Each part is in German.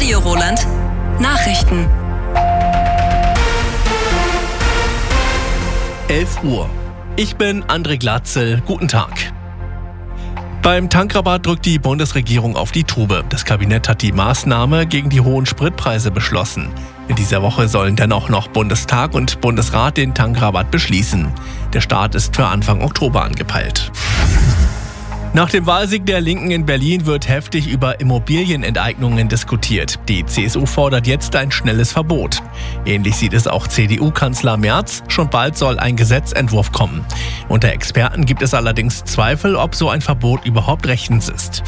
Radio Roland. Nachrichten. 11 Uhr. Ich bin André Glatzel. Guten Tag. Beim Tankrabatt drückt die Bundesregierung auf die Tube. Das Kabinett hat die Maßnahme gegen die hohen Spritpreise beschlossen. In dieser Woche sollen dennoch noch Bundestag und Bundesrat den Tankrabatt beschließen. Der Start ist für Anfang Oktober angepeilt. Nach dem Wahlsieg der Linken in Berlin wird heftig über Immobilienenteignungen diskutiert. Die CSU fordert jetzt ein schnelles Verbot. Ähnlich sieht es auch CDU-Kanzler Merz. Schon bald soll ein Gesetzentwurf kommen. Unter Experten gibt es allerdings Zweifel, ob so ein Verbot überhaupt rechtens ist.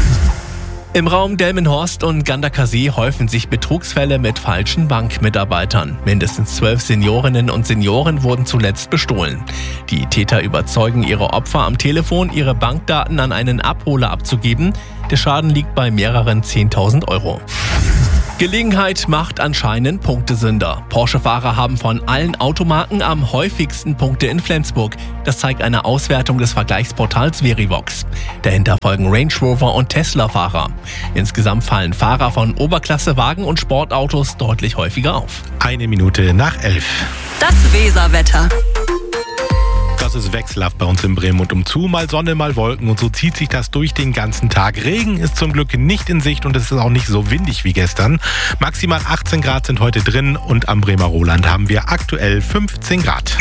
Im Raum Delmenhorst und Ganderkasee häufen sich Betrugsfälle mit falschen Bankmitarbeitern. Mindestens 12 Seniorinnen und Senioren wurden zuletzt bestohlen. Die Täter überzeugen ihre Opfer am Telefon, ihre Bankdaten an einen Abholer abzugeben. Der Schaden liegt bei mehreren 10.000 Euro. Gelegenheit macht anscheinend Punktesünder. Porsche-Fahrer haben von allen Automarken am häufigsten Punkte in Flensburg. Das zeigt eine Auswertung des Vergleichsportals Verivox. Dahinter folgen Range Rover und Tesla-Fahrer. Insgesamt fallen Fahrer von Oberklasse-Wagen und Sportautos deutlich häufiger auf. 11:01. Das Weserwetter. Das ist wechselhaft bei uns in Bremen und umzu. Mal Sonne, mal Wolken und so zieht sich das durch den ganzen Tag. Regen ist zum Glück nicht in Sicht und es ist auch nicht so windig wie gestern. Maximal 18 Grad sind heute drin und am Bremer Roland haben wir aktuell 15 Grad.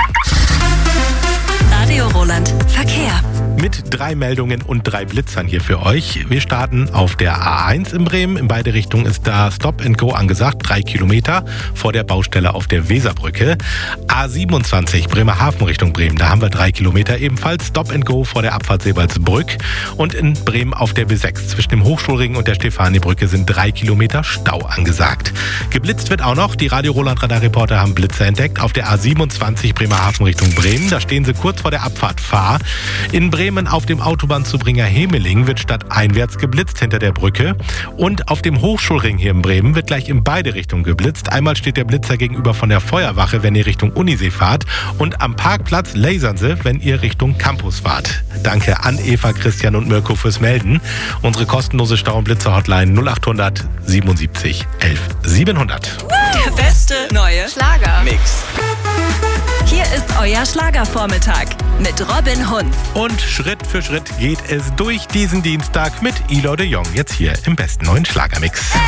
Radio Roland. Verkehr. Mit 3 Meldungen und 3 Blitzern hier für euch. Wir starten auf der A1 in Bremen. In beide Richtungen ist da Stop and Go angesagt. 3 Kilometer vor der Baustelle auf der Weserbrücke. A27 Bremerhaven Richtung Bremen. Da haben wir 3 Kilometer ebenfalls. Stop and Go vor der Abfahrt Sebaldsbrück. Und in Bremen auf der B6 zwischen dem Hochschulring und der Stefanibrücke sind 3 Kilometer Stau angesagt. Geblitzt wird auch noch. Die Radio Roland Radarreporter haben Blitzer entdeckt. Auf der A27 Bremerhaven Richtung Bremen. Da stehen sie kurz vor der Abfahrt Fahr. In Bremen auf dem Autobahnzubringer Hemeling wird stadteinwärts geblitzt hinter der Brücke. Und auf dem Hochschulring hier in Bremen wird gleich in beide Richtungen geblitzt. Einmal steht der Blitzer gegenüber von der Feuerwache, wenn ihr Richtung Unisee fahrt. Und am Parkplatz lasern sie, wenn ihr Richtung Campus fahrt. Danke an Eva, Christian und Mirko fürs Melden. Unsere kostenlose Stau- und Blitzer-Hotline 0800 77 11 700. Der beste neue Schlager-Mix. Hier ist euer Schlagervormittag mit Robin Hunz. Und Schritt für Schritt geht es durch diesen Dienstag mit Elo de Jong. Jetzt hier im besten neuen Schlagermix.